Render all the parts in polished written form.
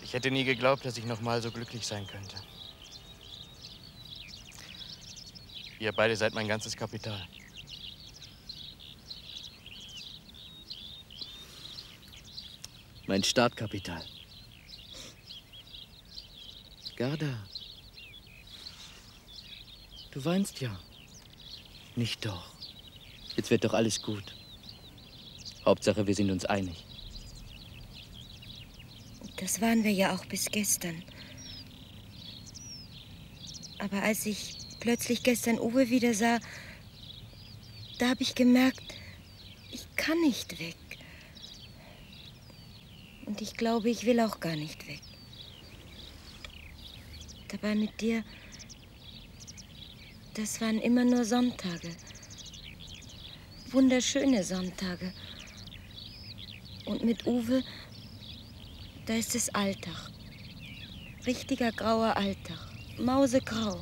Ich hätte nie geglaubt, dass ich noch mal so glücklich sein könnte. Ihr beide seid mein ganzes Kapital. Mein Startkapital. Gerda. Du weinst ja. Nicht doch. Jetzt wird doch alles gut. Hauptsache, wir sind uns einig. Das waren wir ja auch bis gestern. Aber als ich plötzlich gestern Uwe wieder sah, da habe ich gemerkt, ich kann nicht weg. Und ich glaube, ich will auch gar nicht weg. Dabei mit dir, das waren immer nur Sonntage. Wunderschöne Sonntage. Und mit Uwe, da ist es Alltag. Richtiger grauer Alltag. Mausegrau.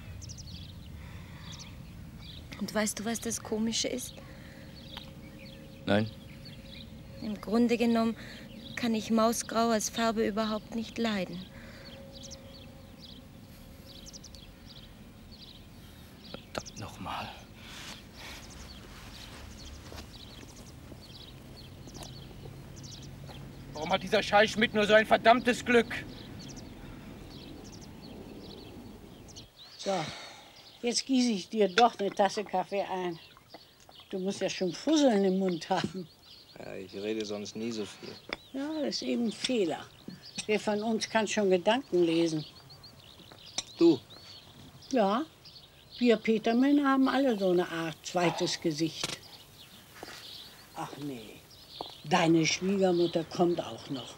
Und weißt du, was das Komische ist? Nein. Im Grunde genommen kann ich Mausgrau als Farbe überhaupt nicht leiden. Verdammt nochmal. Warum hat dieser Scheiß Schmidt nur so ein verdammtes Glück? So, jetzt gieße ich dir doch eine Tasse Kaffee ein. Du musst ja schon Fusseln im Mund haben. Ja, ich rede sonst nie so viel. Ja, das ist eben ein Fehler. Wer von uns kann schon Gedanken lesen? Du? Ja, wir Petermänner haben alle so eine Art zweites Gesicht. Ach nee, deine Schwiegermutter kommt auch noch.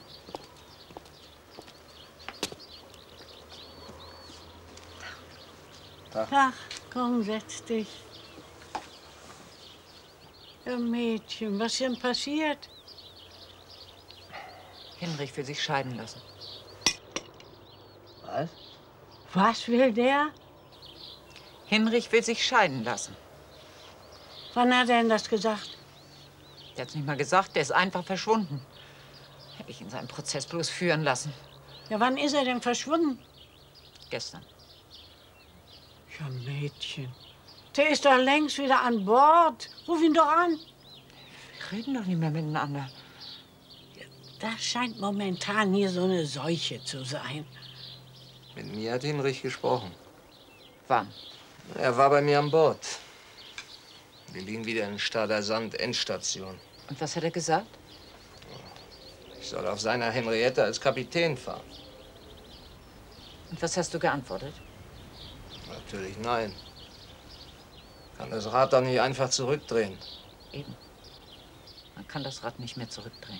Ach, komm, setz dich. Ja, Mädchen, was ist denn passiert? Hinrich will sich scheiden lassen. Was? Was will der? Hinrich will sich scheiden lassen. Wann hat er denn das gesagt? Der hat's nicht mal gesagt, der ist einfach verschwunden. Hätte ich ihn seinen Prozess bloß führen lassen. Ja, wann ist er denn verschwunden? Gestern. Ja, Mädchen. Der ist doch längst wieder an Bord. Ruf ihn doch an. Wir reden doch nicht mehr miteinander. Das scheint momentan hier so eine Seuche zu sein. Mit mir hat Hinrich gesprochen. Wann? Er war bei mir an Bord. Wir liegen wieder in Stader Sand, Endstation. Und was hat er gesagt? Ich soll auf seiner Henriette als Kapitän fahren. Und was hast du geantwortet? Natürlich nein. Kann das Rad doch nicht einfach zurückdrehen. Eben. Man kann das Rad nicht mehr zurückdrehen.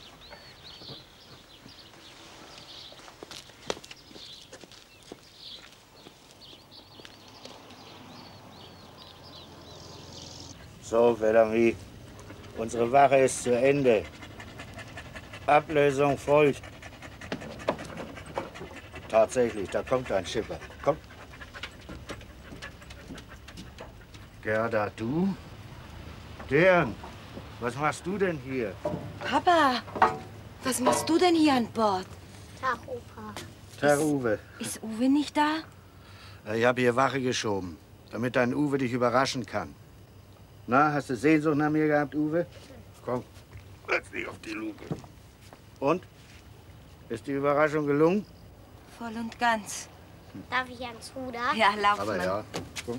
So, Bellamy, unsere Wache ist zu Ende. Ablösung folgt. Tatsächlich, da kommt ein Schipper. Komm. Gerda, du? Dern, was machst du denn hier? Papa, was machst du denn hier an Bord? Tag, Opa. Tag, Uwe. Ist Uwe nicht da? Ich habe hier Wache geschoben, damit dein Uwe dich überraschen kann. Na, hast du Sehnsucht nach mir gehabt, Uwe? Komm, setz dich auf die Luke. Und? Ist die Überraschung gelungen? Voll und ganz. Darf ich ans Ruder? Ja, lauf Aber mal. ja. Komm.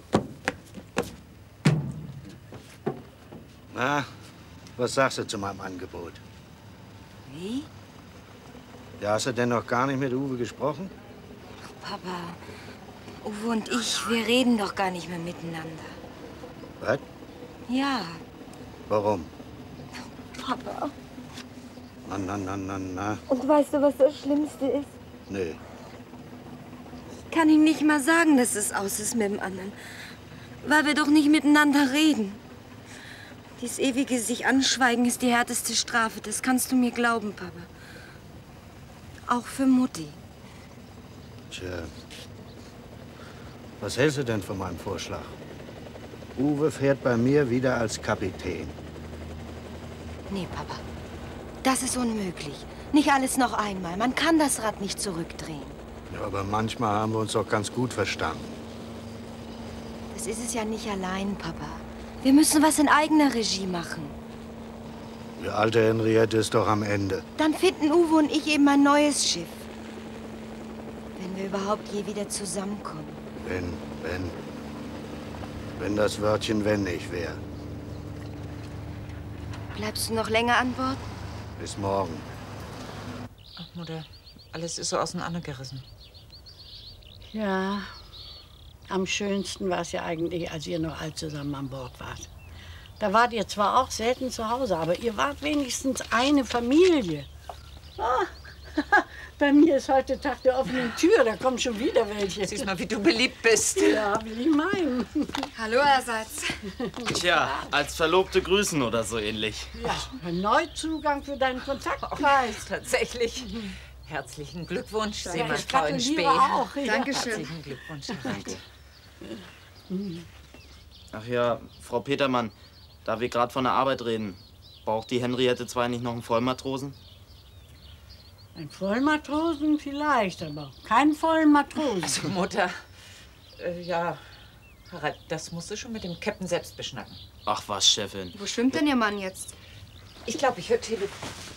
Na, was sagst du zu meinem Angebot? Wie? Ja, hast du denn noch gar nicht mit Uwe gesprochen? Papa, Uwe und ich, wir reden doch gar nicht mehr miteinander. Was? Ja, Warum? Papa. Na. Und weißt du, was das Schlimmste ist? Nee. Ich kann ihm nicht mal sagen, dass es aus ist mit dem anderen. Weil wir doch nicht miteinander reden. Dies ewige sich anschweigen ist die härteste Strafe. Das kannst du mir glauben, Papa. Auch für Mutti. Tja. Was hältst du denn von meinem Vorschlag? Uwe fährt bei mir wieder als Kapitän. Nee, Papa. Das ist unmöglich. Nicht alles noch einmal. Man kann das Rad nicht zurückdrehen. Ja, aber manchmal haben wir uns doch ganz gut verstanden. Das ist es ja nicht allein, Papa. Wir müssen was in eigener Regie machen. Die alte Henriette ist doch am Ende. Dann finden Uwe und ich eben ein neues Schiff. Wenn wir überhaupt je wieder zusammenkommen. Wenn das Wörtchen wenn nicht wäre. Bleibst du noch länger an Bord? Bis morgen. Ach, Mutter, alles ist so auseinandergerissen. Ja, am schönsten war es ja eigentlich, als ihr noch alle zusammen an Bord wart. Da wart ihr zwar auch selten zu Hause, aber ihr wart wenigstens eine Familie. Ah, bei mir ist heute Tag der offenen Tür, da kommen schon wieder welche. Siehst mal, wie du beliebt bist. Ja, will ich meinen. Hallo allerseits. Tja, als Verlobte grüßen oder so ähnlich. Ja, ein Neuzugang für deinen Kontaktpreis. Tatsächlich. Herzlichen Glückwunsch, Seemannsfrau in Spee. Auch, ja. Dankeschön. Herzlichen Glückwunsch. Danke. Ach ja, Frau Petermann, da wir gerade von der Arbeit reden, braucht die Henriette 2 nicht noch einen Vollmatrosen? Ein Vollmatrosen vielleicht, aber keinen vollen Matrosen. Also, Mutter, ja, Harald, das musst du schon mit dem Captain selbst beschnacken. Ach was, Chefin. Wo schwimmt denn Ihr Mann jetzt? Ich glaube, ich höre Telefon.